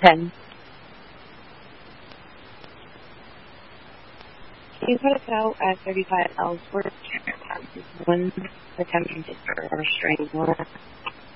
10. Can you put us out at 35 Ellsworth, 1 attempting to start a restraining order?